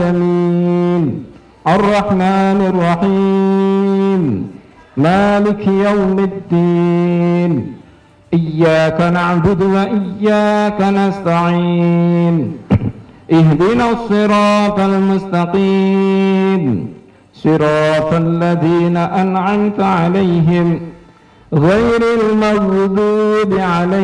العالمين الرحمن الرحيم مالك يوم الدين إياك نعبد وإياك نستعين اهدنا الصراط المستقيم صراط الذين أنعمت عليهم غير المغضوب عليهم